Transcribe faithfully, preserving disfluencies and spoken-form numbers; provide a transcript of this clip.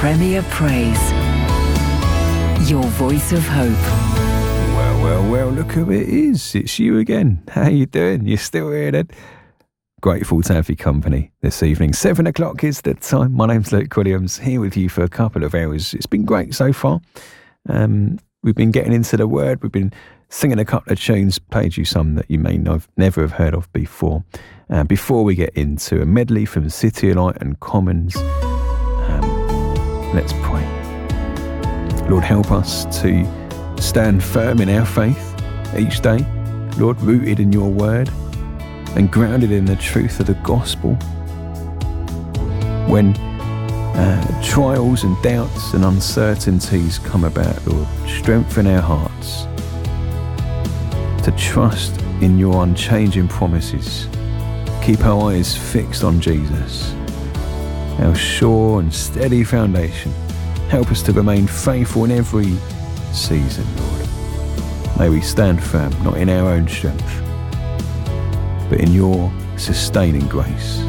Premier Praise. Your voice of hope. Well, well, well, look who it is. It's you again. How you doing? You're still here then? Grateful to have your company this evening. Seven o'clock is the time. My name's Luke Williams, here with you for a couple of hours. It's been great so far. Um, we've been getting into the word. We've been singing a couple of tunes, played you some that you may not, never have heard of before. Uh, before we get into a medley from City Light and Commons, um, let's pray. Lord, help us to stand firm in our faith each day. Lord, rooted in your word and grounded in the truth of the gospel. When uh, trials and doubts and uncertainties come about, Lord, strengthen our hearts to trust in your unchanging promises. Keep our eyes fixed on Jesus, our sure and steady foundation. Help us to remain faithful in every season, Lord. May we stand firm, not in our own strength, but in your sustaining grace.